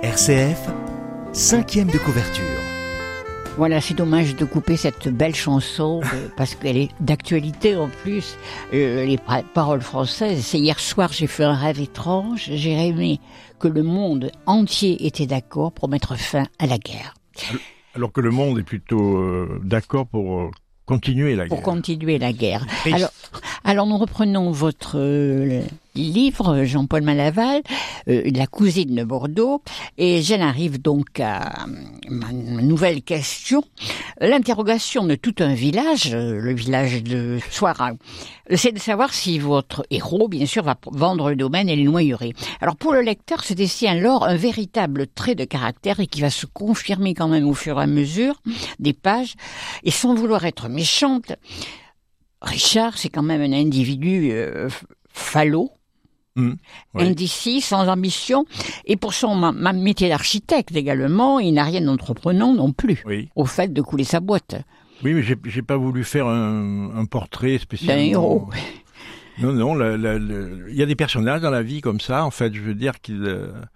RCF, 5e de couverture. Voilà, c'est dommage de couper cette belle chanson parce qu'elle est d'actualité en plus. Les paroles françaises. C'est hier soir, j'ai fait un rêve étrange. J'ai rêvé que le monde entier était d'accord pour mettre fin à la guerre. Alors que le monde est plutôt d'accord pour continuer la guerre. Pour continuer la guerre. Alors nous reprenons votre livre, Jean-Paul Malaval, La cousine de Bordeaux, et j'en arrive donc à ma nouvelle question. L'interrogation de tout un village, le village de Soira, c'est de savoir si votre héros, bien sûr, va vendre le domaine et les noyeries. Alors pour le lecteur, se dessine alors un véritable trait de caractère et qui va se confirmer quand même au fur et à mesure des pages, et sans vouloir être méchante, Richard, c'est quand même un individu falot, oui. indécis, sans ambition, et pour son métier d'architecte également, il n'a rien d'entreprenant non plus, au fait de couler sa boîte. Oui, mais j'ai pas voulu faire un portrait spécialement. D'un héros. Non, il y a des personnages dans la vie comme ça, en fait, je veux dire qui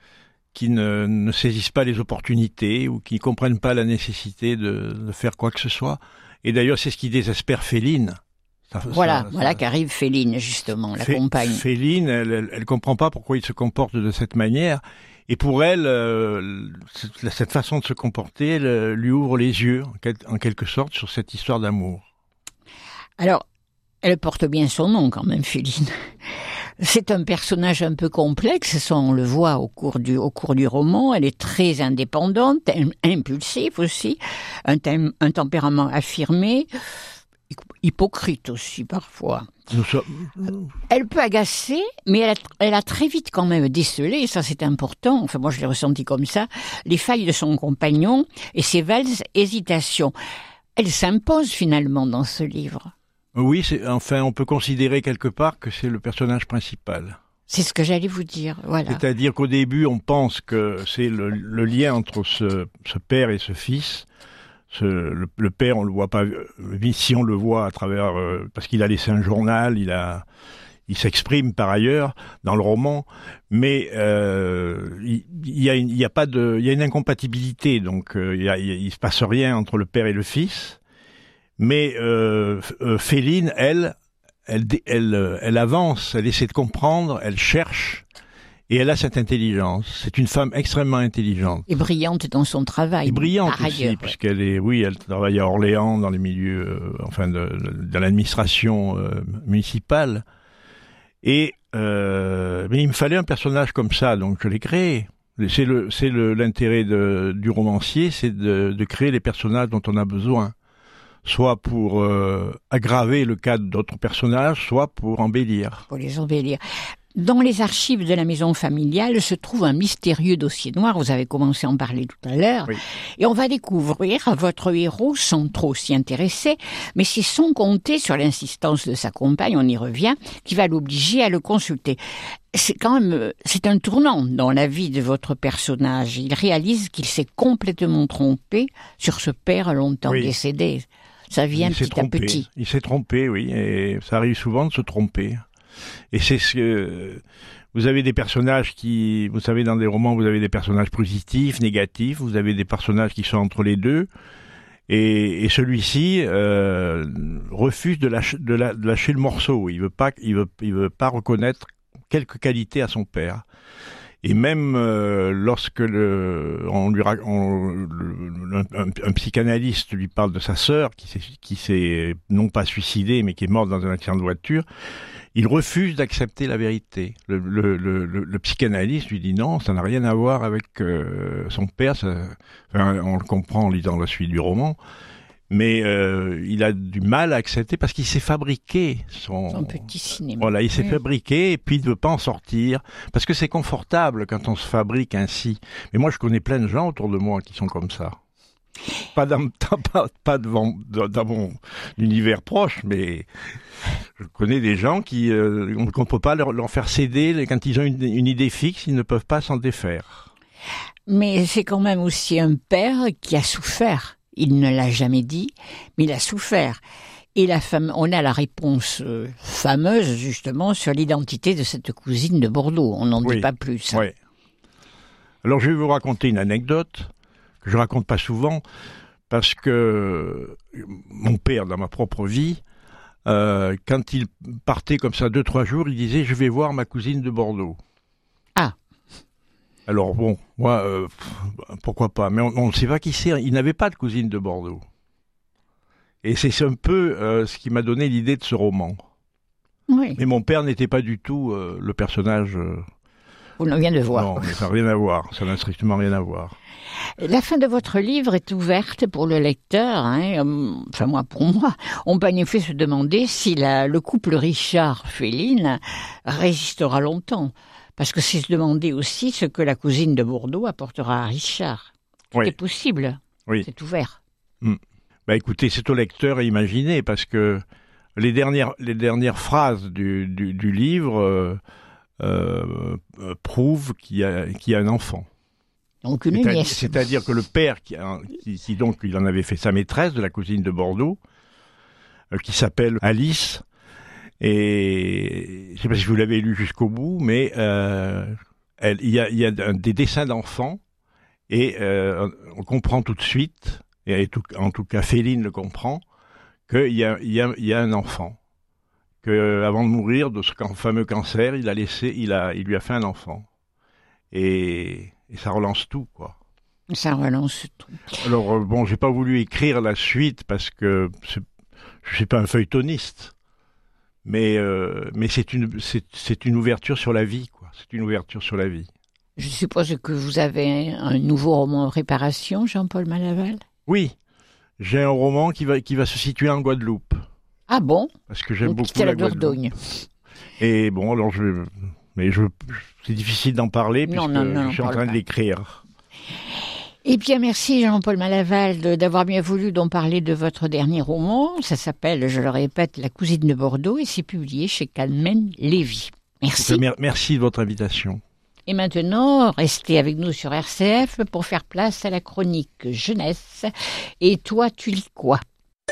ne saisissent pas les opportunités ou qui ne comprennent pas la nécessité de faire quoi que ce soit. Et d'ailleurs, c'est ce qui désespère Féline. Voilà qu'arrive Féline, justement, la compagne. Féline, elle comprend pas pourquoi il se comporte de cette manière. Et pour elle, cette façon de se comporter, elle lui ouvre les yeux, en quelque sorte, sur cette histoire d'amour. Alors, elle porte bien son nom, quand même, Féline. C'est un personnage un peu complexe, ça on le voit au cours du roman. Elle est très indépendante, impulsive aussi, un tempérament affirmé, hypocrite aussi parfois. Elle peut agacer, mais elle a très vite quand même décelé, et ça c'est important, enfin moi je l'ai ressenti comme ça, les failles de son compagnon et ses vaines hésitations. Elle s'impose finalement dans ce livre. Oui, on peut considérer quelque part que c'est le personnage principal. C'est ce que j'allais vous dire, voilà. C'est-à-dire qu'au début, on pense que c'est le lien entre ce père et ce fils. Le père, on le voit pas, si on le voit à travers, parce qu'il a laissé un journal, il s'exprime par ailleurs dans le roman, mais il y a une incompatibilité, donc il se passe rien entre le père et le fils. Mais Féline, elle avance, elle essaie de comprendre, elle cherche, et elle a cette intelligence. C'est une femme extrêmement intelligente. Et brillante dans son travail. Et brillante par aussi, ailleurs, puisqu'elle elle travaille à Orléans dans les milieux, dans l'administration municipale. Et mais il me fallait un personnage comme ça, donc je l'ai créé. C'est l'intérêt du romancier, c'est de créer les personnages dont on a besoin. Soit pour aggraver le cas d'autres personnages, soit pour embellir. Pour les embellir. Dans les archives de la maison familiale se trouve un mystérieux dossier noir, vous avez commencé à en parler tout à l'heure, oui. Et on va découvrir votre héros sans trop s'y intéresser, mais c'est sans compter sur l'insistance de sa compagne, on y revient, qui va l'obliger à le consulter. C'est un tournant dans la vie de votre personnage. Il réalise qu'il s'est complètement trompé sur ce père longtemps décédé. Ça vient petit à petit. Il s'est trompé, oui, et ça arrive souvent de se tromper. Et c'est ce que vous avez des personnages vous savez, dans des romans, vous avez des personnages positifs, négatifs, vous avez des personnages qui sont entre les deux, et celui-ci refuse de lâcher le morceau. Il veut pas reconnaître quelques qualités à son père. Et même lorsque un psychanalyste lui parle de sa sœur qui s'est non pas suicidée mais qui est morte dans un accident de voiture, il refuse d'accepter la vérité. Le psychanalyste lui dit non, ça n'a rien à voir avec son père. On le comprend en lisant la suite du roman. Mais il a du mal à accepter parce qu'il s'est fabriqué son petit cinéma. Voilà, il s'est fabriqué et puis il ne veut pas en sortir parce que c'est confortable quand on se fabrique ainsi. Mais moi, je connais plein de gens autour de moi qui sont comme ça. Pas dans mon univers proche, mais je connais des gens qu'on ne peut pas leur faire céder quand ils ont une idée fixe, ils ne peuvent pas s'en défaire. Mais c'est quand même aussi un père qui a souffert. Il ne l'a jamais dit, mais il a souffert. Et on a la réponse fameuse, justement, sur l'identité de cette cousine de Bordeaux. On n'en dit pas plus. Oui. Alors je vais vous raconter une anecdote que je raconte pas souvent parce que mon père, dans ma propre vie, quand il partait comme ça 2-3 jours, il disait « je vais voir ma cousine de Bordeaux ». Ah. Alors bon, moi, pourquoi pas, mais on ne sait pas qui c'est, il n'avait pas de cousine de Bordeaux. Et c'est un peu ce qui m'a donné l'idée de ce roman. Oui. Mais mon père n'était pas du tout le personnage... On vient de voir. Non, mais ça n'a rien à voir, ça n'a strictement rien à voir. La fin de votre livre est ouverte pour le lecteur. Enfin, pour moi, on peut en effet se demander si le couple Richard-Féline résistera longtemps. Parce que c'est se demander aussi ce que la cousine de Bordeaux apportera à Richard. Oui. C'est possible. Oui. C'est ouvert. Bah écoutez, c'est au lecteur à imaginer, parce que les dernières phrases du livre prouvent qu'il y a un enfant. Donc une nièce. C'est-à-dire que le père, qui donc il en avait fait sa maîtresse de la cousine de Bordeaux, qui s'appelle Alice, et je ne sais pas si vous l'avez lu jusqu'au bout, mais il y a des dessins d'enfants, et on comprend tout de suite, et en tout cas Féline le comprend, qu'il y a un enfant. Qu'avant de mourir de ce fameux cancer, il lui a fait un enfant. Et ça relance tout, quoi. Ça relance tout. Alors, bon, j'ai pas voulu écrire la suite parce que je suis pas un feuilletoniste. Mais c'est une ouverture sur la vie, quoi. C'est une ouverture sur la vie. Je suppose que vous avez un nouveau roman en préparation, Jean-Paul Malaval ? Oui. J'ai un roman qui va se situer en Guadeloupe. Ah bon ? Parce que j'aime beaucoup la Guadeloupe. Dordogne. Et bon, alors c'est difficile d'en parler puisque je suis en train de l'écrire. Eh bien, merci Jean-Paul Malaval d'avoir bien voulu d'en parler de votre dernier roman. Ça s'appelle, je le répète, La cousine de Bordeaux et c'est publié chez Calmen Lévy. Merci. Merci de votre invitation. Et maintenant, restez avec nous sur RCF pour faire place à la chronique jeunesse. Et toi, tu lis quoi ?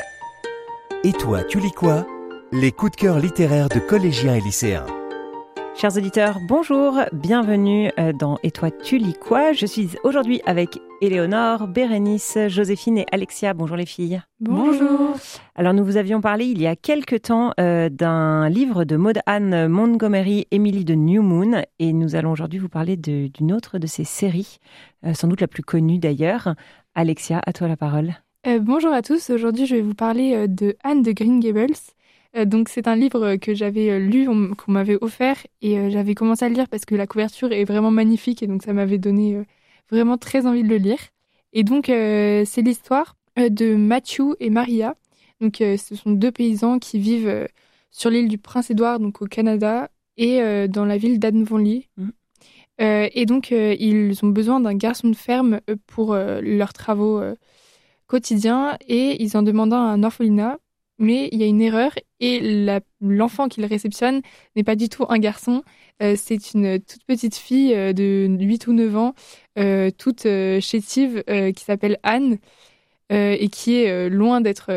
Et toi, tu lis quoi ? Les coups de cœur littéraires de collégiens et lycéens. Chers auditeurs, bonjour, bienvenue dans Et toi, tu lis quoi ? Je suis aujourd'hui avec Éléonore, Bérénice, Joséphine et Alexia. Bonjour les filles. Bonjour. Alors nous vous avions parlé il y a quelque temps d'un livre de Maud Anne Montgomery, Emily de New Moon, et nous allons aujourd'hui vous parler d'une autre de ces séries, sans doute la plus connue d'ailleurs. Alexia, à toi la parole. Bonjour à tous, aujourd'hui je vais vous parler de Anne de Green Gables. Donc c'est un livre que j'avais lu, qu'on m'avait offert et j'avais commencé à le lire parce que la couverture est vraiment magnifique et donc ça m'avait donné vraiment très envie de le lire. Et donc c'est l'histoire de Matthew et Maria. Donc ce sont deux paysans qui vivent sur l'île du Prince-Édouard, donc au Canada, et dans la ville d'Avonlea. Et donc ils ont besoin d'un garçon de ferme pour leurs travaux quotidiens et ils en demandent à un orphelinat. Mais il y a une erreur et l'enfant qu'ils réceptionnent n'est pas du tout un garçon. C'est une toute petite fille de 8 ou 9 ans, toute chétive, qui s'appelle Anne et qui est loin d'être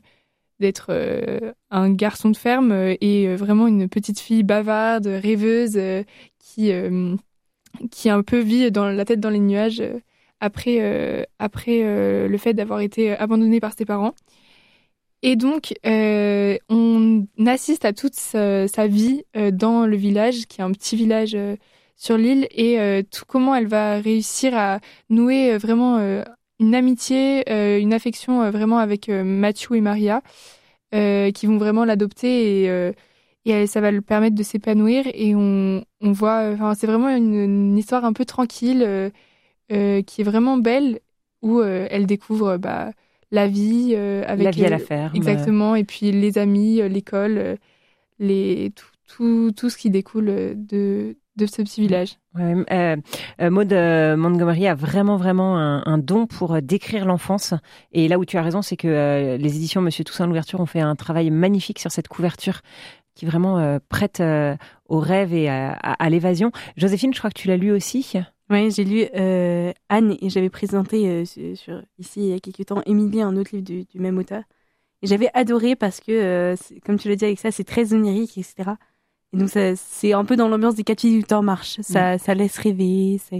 un garçon de ferme et vraiment une petite fille bavarde, rêveuse, qui un peu vit dans la tête dans les nuages après le fait d'avoir été abandonnée par ses parents. Et donc, on assiste à toute sa vie dans le village, qui est un petit village sur l'île, et tout comment elle va réussir à nouer vraiment une amitié, une affection vraiment avec Matthew et Maria, qui vont vraiment l'adopter et ça va lui permettre de s'épanouir. Et on voit, enfin, c'est vraiment une histoire un peu tranquille, qui est vraiment belle, où elle découvre la vie avec la vie à la ferme. Exactement, et puis les amis, l'école, tout ce qui découle de ce petit village. Ouais, Maud Montgomery a vraiment un don pour décrire l'enfance. Et là où tu as raison, c'est que les éditions Monsieur Toussaint Louverture ont fait un travail magnifique sur cette couverture qui vraiment prête au rêve et à l'évasion. Joséphine, je crois que tu l'as lu aussi. Oui, j'ai lu Anne et j'avais présenté ici il y a quelques temps Émilie, un autre livre du même auteur. Et j'avais adoré parce que, comme tu l'as dit avec ça, c'est très onirique, etc. Et donc c'est un peu dans l'ambiance des 4 filles du temps marche. Ça laisse rêver.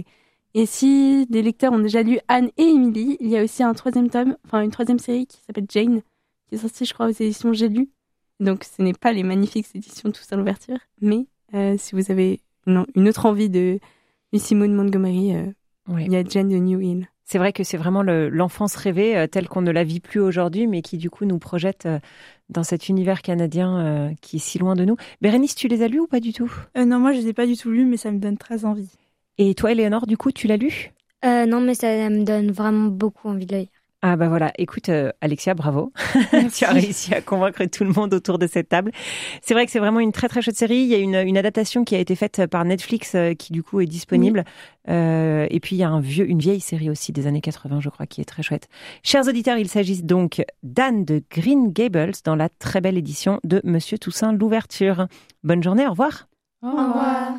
Et si des lecteurs ont déjà lu Anne et Emily, il y a aussi un 3e tome, une 3e série qui s'appelle Jane, qui est sortie, je crois, aux éditions J'ai lu. Donc, ce n'est pas les magnifiques éditions Toussaint Louverture, mais si vous avez une autre envie de Lucy Maud Montgomery, il y a Jane de New Hill. C'est vrai que c'est vraiment l'enfance rêvée telle qu'on ne la vit plus aujourd'hui, mais qui du coup nous projette dans cet univers canadien qui est si loin de nous. Bérénice, tu les as lus ou pas du tout ? Non, moi je les ai pas du tout lus, mais ça me donne très envie. Et toi, Éléonore, du coup, tu l'as lu ? Non, mais ça me donne vraiment beaucoup envie de le lire. Ah bah voilà, écoute Alexia, bravo. Tu as réussi à convaincre tout le monde autour de cette table. C'est vrai que c'est vraiment une très très chouette série. Il y a une adaptation qui a été faite par Netflix qui du coup est disponible. Oui. Et puis il y a une vieille série aussi des années 80, je crois, qui est très chouette. Chers auditeurs, il s'agit donc d'Anne de Green Gables dans la très belle édition de Monsieur Toussaint Louverture. Bonne journée, au revoir. Au revoir.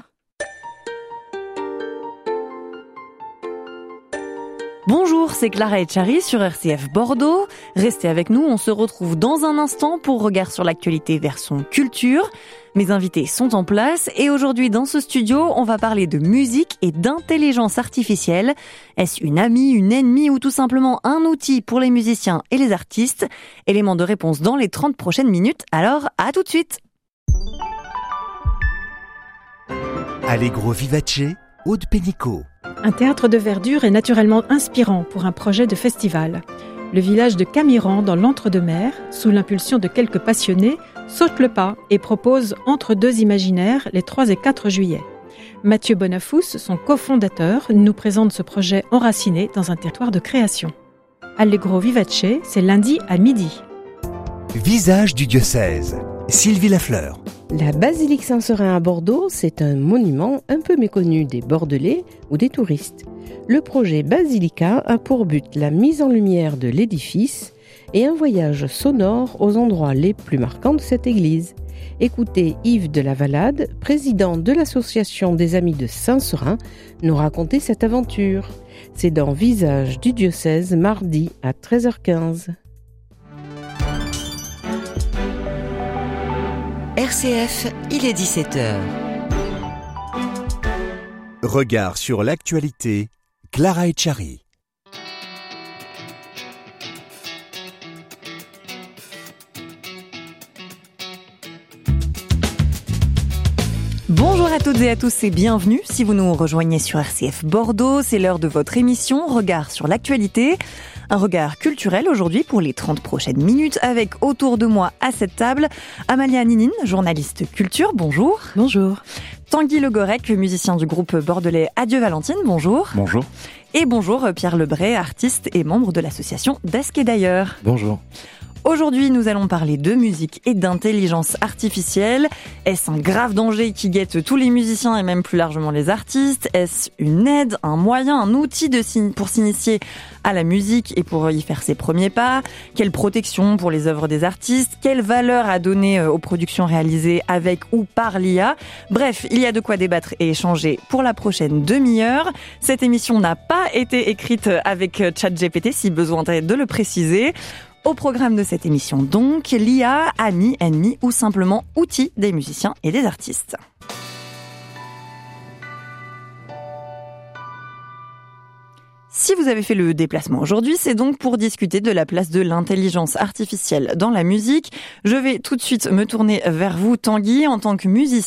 Bonjour, c'est Clara Etchari sur RCF Bordeaux. Restez avec nous, on se retrouve dans un instant pour Regard sur l'actualité version culture. Mes invités sont en place et aujourd'hui dans ce studio, on va parler de musique et d'intelligence artificielle. Est-ce une amie, une ennemie ou tout simplement un outil pour les musiciens et les artistes ? Élément de réponse dans les 30 prochaines minutes, alors à tout de suite. Allegro Vivace, Aude Pénicaud. Un théâtre de verdure est naturellement inspirant pour un projet de festival. Le village de Camiran, dans l'Entre-deux-Mers, sous l'impulsion de quelques passionnés, saute le pas et propose Entre deux imaginaires les 3 et 4 juillet. Mathieu Bonafous, son cofondateur, nous présente ce projet enraciné dans un territoire de création. Allegro Vivace, c'est lundi à midi. Visage du diocèse, Sylvie Lafleur. La basilique Saint-Seurin à Bordeaux, c'est un monument un peu méconnu des Bordelais ou des touristes. Le projet Basilica a pour but la mise en lumière de l'édifice et un voyage sonore aux endroits les plus marquants de cette église. Écoutez Yves de la Valade, président de l'association des Amis de Saint-Seurin, nous raconter cette aventure. C'est dans Visage du diocèse, mardi à 13h15. RCF, il est 17h. Regard sur l'actualité, Clara Etchari. Bonjour à toutes et à tous et bienvenue. Si vous nous rejoignez sur RCF Bordeaux, c'est l'heure de votre émission Regard sur l'actualité. Un regard culturel aujourd'hui pour les 30 prochaines minutes avec autour de moi à cette table Amalia Ninine, journaliste culture, bonjour. Bonjour. Tanguy Le Gorec, musicien du groupe bordelais Adieu Valentine, bonjour. Bonjour. Et bonjour Pierre Lebray, artiste et membre de l'association D'Asque et d'ailleurs. Bonjour. Aujourd'hui, nous allons parler de musique et d'intelligence artificielle. Est-ce un grave danger qui guette tous les musiciens et même plus largement les artistes ? Est-ce une aide, un moyen, un outil pour s'initier à la musique et pour y faire ses premiers pas ? Quelle protection pour les œuvres des artistes ? Quelle valeur à donner aux productions réalisées avec ou par l'IA ? Bref, il y a de quoi débattre et échanger pour la prochaine demi-heure. Cette émission n'a pas été écrite avec ChatGPT, si besoin est de le préciser. Au programme de cette émission donc, l'IA, ami, ennemi ou simplement outil des musiciens et des artistes. Si vous avez fait le déplacement aujourd'hui, c'est donc pour discuter de la place de l'intelligence artificielle dans la musique. Je vais tout de suite me tourner vers vous, Tanguy, en tant que musicien.